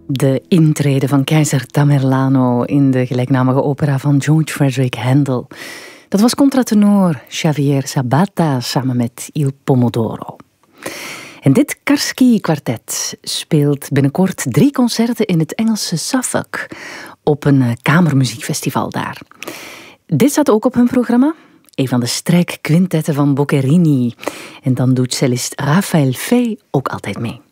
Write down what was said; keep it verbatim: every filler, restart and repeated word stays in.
De intrede van keizer Tamerlano in de gelijknamige opera van George Frederick Handel. Dat was contratenor Xavier Sabata samen met Il Pomodoro. En dit Karski-kwartet speelt binnenkort drie concerten in het Engelse Suffolk op een kamermuziekfestival daar. Dit staat ook op hun programma. Een van de strijkquintetten van Boccherini. En dan doet cellist Rafael Fey ook altijd mee.